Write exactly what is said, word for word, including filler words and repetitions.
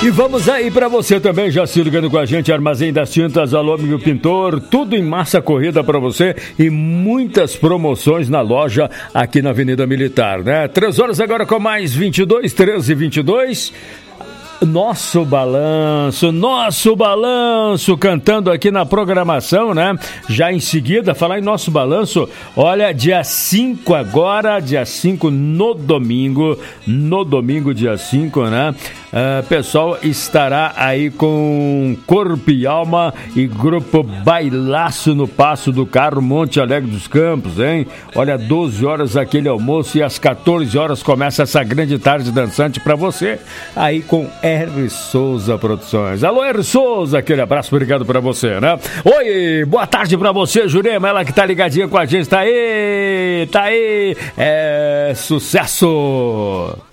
E vamos aí para você também, já se ligando com a gente, Armazém das Tintas, Alômio Pintor, tudo em massa corrida para você e muitas promoções na loja aqui na Avenida Militar, né? Três horas agora com mais vinte e dois, treze e vinte e dois. Nosso balanço, nosso balanço, cantando aqui na programação, né? Já em seguida, falar em nosso balanço, olha, dia cinco agora, dia cinco no domingo, no domingo, dia cinco, né? Uh, pessoal estará aí com Corpo e Alma e Grupo Bailaço no Passo do Carro, Monte Alegre dos Campos, hein? Olha, doze horas aquele almoço e às quatorze horas começa essa grande tarde dançante pra você, aí com R. Souza Produções. Alô, R. Souza, aquele abraço, obrigado pra você, né? Oi, boa tarde pra você, Jurema, ela que tá ligadinha com a gente, tá aí, tá aí, é sucesso!